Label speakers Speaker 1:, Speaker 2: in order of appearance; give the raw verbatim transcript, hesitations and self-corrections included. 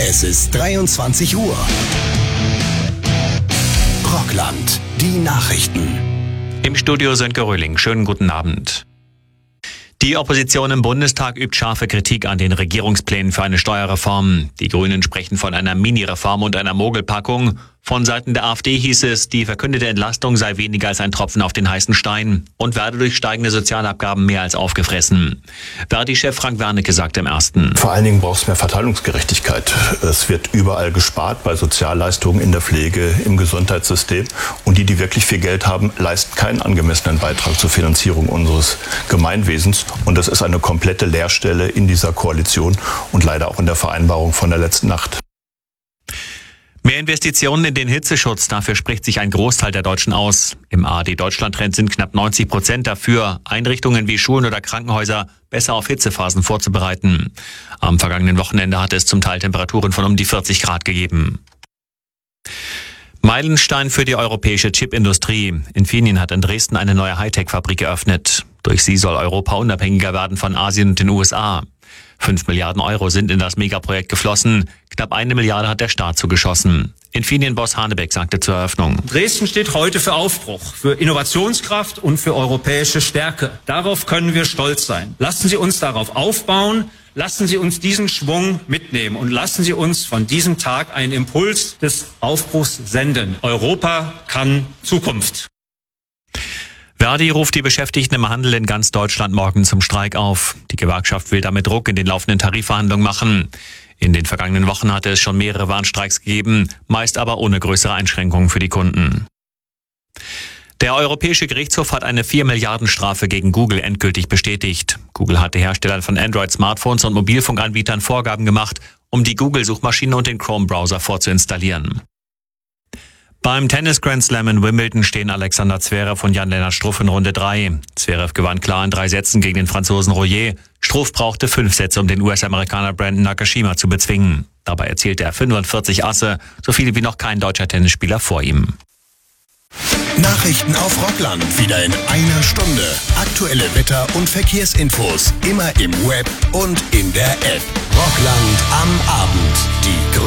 Speaker 1: Es ist dreiundzwanzig Uhr. Rockland, die Nachrichten.
Speaker 2: Im Studio Sönke Röhling. Schönen guten Abend. Die Opposition im Bundestag übt scharfe Kritik an den Regierungsplänen für eine Steuerreform. Die Grünen sprechen von einer Mini-Reform und einer Mogelpackung. Von Seiten der AfD hieß es, die verkündete Entlastung sei weniger als ein Tropfen auf den heißen Stein und werde durch steigende Sozialabgaben mehr als aufgefressen. Verdi-Chef Frank Wernicke sagte im Ersten.
Speaker 3: Vor allen Dingen braucht es mehr Verteilungsgerechtigkeit. Es wird überall gespart, bei Sozialleistungen, in der Pflege, im Gesundheitssystem. Und die, die wirklich viel Geld haben, leisten keinen angemessenen Beitrag zur Finanzierung unseres Gemeinwesens. Und das ist eine komplette Leerstelle in dieser Koalition und leider auch in der Vereinbarung von der letzten Nacht.
Speaker 2: Mehr Investitionen in den Hitzeschutz, dafür spricht sich ein Großteil der Deutschen aus. Im A R D-Deutschland-Trend sind knapp neunzig Prozent dafür, Einrichtungen wie Schulen oder Krankenhäuser besser auf Hitzephasen vorzubereiten. Am vergangenen Wochenende hatte es zum Teil Temperaturen von um die vierzig Grad gegeben. Meilenstein für die europäische Chipindustrie. Infineon hat in Dresden eine neue Hightech-Fabrik eröffnet. Durch sie soll Europa unabhängiger werden von Asien und den U S A. Fünf Milliarden Euro sind in das Megaprojekt geflossen. Knapp eine Milliarde hat der Staat zugeschossen. Infineon-Boss Hanebeck sagte zur Eröffnung:
Speaker 4: Dresden steht heute für Aufbruch, für Innovationskraft und für europäische Stärke. Darauf können wir stolz sein. Lassen Sie uns darauf aufbauen. Lassen Sie uns diesen Schwung mitnehmen und lassen Sie uns von diesem Tag einen Impuls des Aufbruchs senden. Europa kann Zukunft.
Speaker 2: Verdi ruft die Beschäftigten im Handel in ganz Deutschland morgen zum Streik auf. Die Gewerkschaft will damit Druck in den laufenden Tarifverhandlungen machen. In den vergangenen Wochen hatte es schon mehrere Warnstreiks gegeben, meist aber ohne größere Einschränkungen für die Kunden. Der Europäische Gerichtshof hat eine vier Milliarden Strafe gegen Google endgültig bestätigt. Google hatte Herstellern von Android-Smartphones und Mobilfunkanbietern Vorgaben gemacht, um die Google-Suchmaschine und den Chrome-Browser vorzuinstallieren. Beim Tennis Grand Slam in Wimbledon stehen Alexander Zverev und Jan-Lennart Struff in Runde drei. Zverev gewann klar in drei Sätzen gegen den Franzosen Royer. Struff brauchte fünf Sätze, um den U S-Amerikaner Brandon Nakashima zu bezwingen. Dabei erzielte er fünfundvierzig Asse, so viele wie noch kein deutscher Tennisspieler vor ihm.
Speaker 1: Nachrichten auf Rockland wieder in einer Stunde. Aktuelle Wetter- und Verkehrsinfos immer im Web und in der App. Rockland am Abend. Die